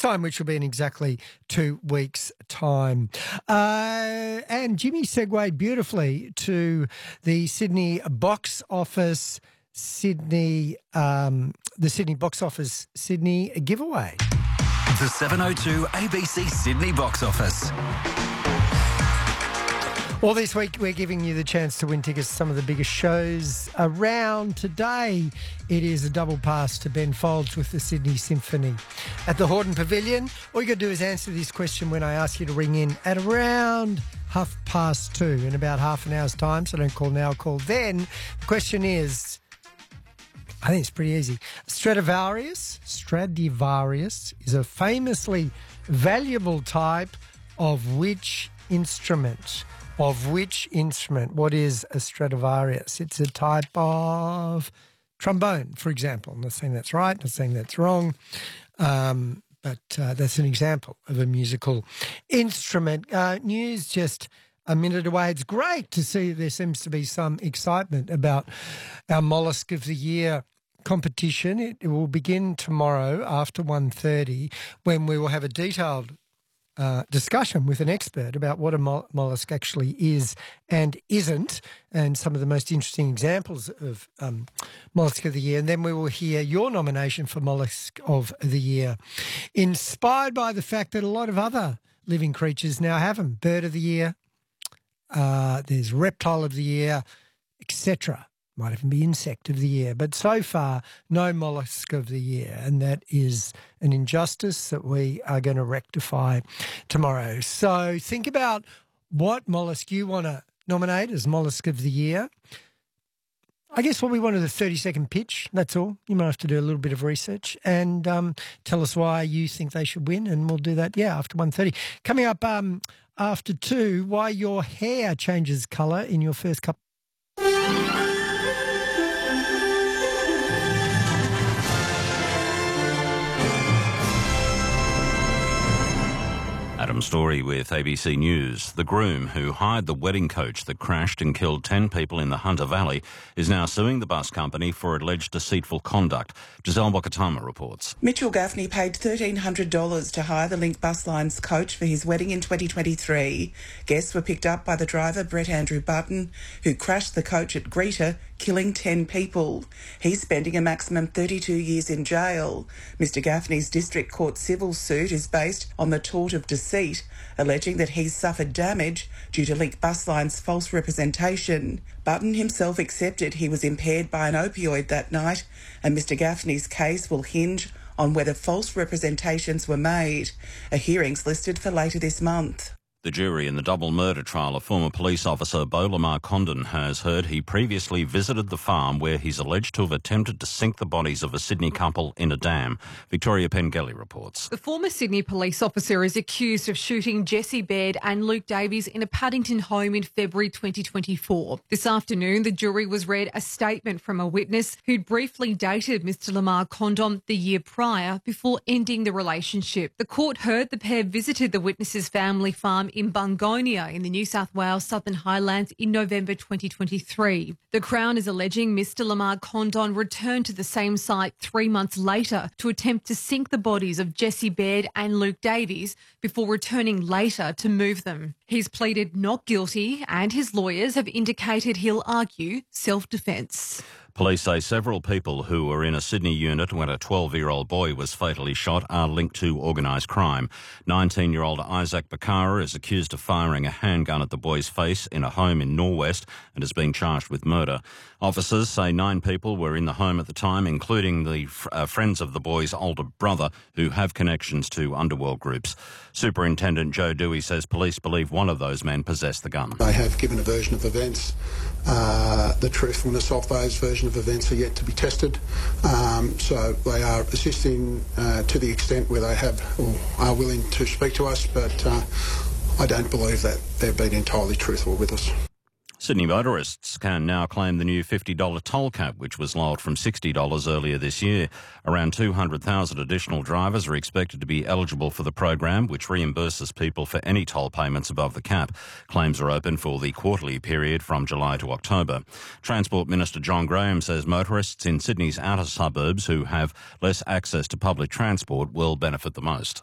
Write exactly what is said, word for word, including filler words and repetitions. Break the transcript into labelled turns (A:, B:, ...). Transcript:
A: time, which will be in exactly two weeks' time. Uh, and Jimmy segued beautifully to the Sydney box office, Sydney, um, the Sydney box office Sydney giveaway.
B: The seven oh two A B C Sydney box office.
A: Well, this week we're giving you the chance to win tickets to some of the biggest shows around. Today it is a double pass to Ben Folds with the Sydney Symphony at the Hordern Pavilion. All you got to do is answer this question when I ask you to ring in at around half past two in about half an hour's time. So don't call now, call then. The question is, I think it's pretty easy. Stradivarius, Stradivarius is a famously valuable type of which instrument? Of which instrument? What is a Stradivarius? It's a type of trombone, for example. I'm not saying that's right, not saying that's wrong, um, but uh, that's an example of a musical instrument. Uh, news just a minute away. It's great to see there seems to be some excitement about our Mollusk of the Year competition. It, it will begin tomorrow after one thirty when we will have a detailed Uh, discussion with an expert about what a mol- mollusk actually is and isn't, and some of the most interesting examples of um, Mollusk of the Year. And then we will hear your nomination for Mollusk of the Year, inspired by the fact that a lot of other living creatures now have them. Bird of the Year, uh, there's Reptile of the Year, et cetera. Might even be Insect of the Year, but so far no Mollusk of the Year, and that is an injustice that we are going to rectify tomorrow. So think about what mollusk you want to nominate as Mollusk of the Year. I guess what we wanted a thirty-second pitch, that's all. You might have to do a little bit of research and um, tell us why you think they should win, and we'll do that, yeah, after one thirty. Coming up um, after two, why your hair changes colour in your first couple.
C: Adam Story with A B C News. The groom who hired the wedding coach that crashed and killed ten people in the Hunter Valley is now suing the bus company for alleged deceitful conduct. Giselle Bokatama reports.
D: Mitchell Gaffney paid one thousand three hundred dollars to hire the Link Bus Line's coach for his wedding in twenty twenty-three. Guests were picked up by the driver, Brett Andrew Button, who crashed the coach at Greeter, killing ten people. He's spending a maximum thirty-two years in jail. Mister Gaffney's district court civil suit is based on the tort of deceit, alleging that he's suffered damage due to Link Bus Line's false representation. Button himself accepted he was impaired by an opioid that night, and Mister Gaffney's case will hinge on whether false representations were made. A hearing's listed for later this month.
C: The jury in the double murder trial of former police officer Beau Lamar Condon has heard he previously visited the farm where he's alleged to have attempted to sink the bodies of a Sydney couple in a dam. Victoria Pengelly reports.
E: The former Sydney police officer is accused of shooting Jesse Baird and Luke Davies in a Paddington home in February twenty twenty-four. This afternoon, the jury was read a statement from a witness who'd briefly dated Mister Lamar Condon the year prior before ending the relationship. The court heard the pair visited the witness's family farm in Bungonia in the New South Wales Southern Highlands in November twenty twenty-three. The Crown is alleging Mister Lamar Condon returned to the same site three months later to attempt to sink the bodies of Jesse Baird and Luke Davies before returning later to move them. He's pleaded not guilty, and his lawyers have indicated he'll argue self-defence.
C: Police say several people who were in a Sydney unit when a twelve-year-old boy was fatally shot are linked to organised crime. nineteen-year-old Isaac Bakara is accused of firing a handgun at the boy's face in a home in Norwest and is being charged with murder. Officers say nine people were in the home at the time, including the uh, friends of the boy's older brother, who have connections to underworld groups. Superintendent Joe Dewey says police believe one of those men possessed the gun.
F: They have given a version of events. Uh, the truthfulness of those versions of events are yet to be tested. Um, so they are assisting uh, to the extent where they have or are willing to speak to us, but uh, I don't believe that they've been entirely truthful with us.
C: Sydney motorists can now claim the new fifty dollars toll cap, which was lowered from sixty dollars earlier this year. Around two hundred thousand additional drivers are expected to be eligible for the program, which reimburses people for any toll payments above the cap. Claims are open for the quarterly period from July to October. Transport Minister John Graham says motorists in Sydney's outer suburbs who have less access to public transport will benefit the most.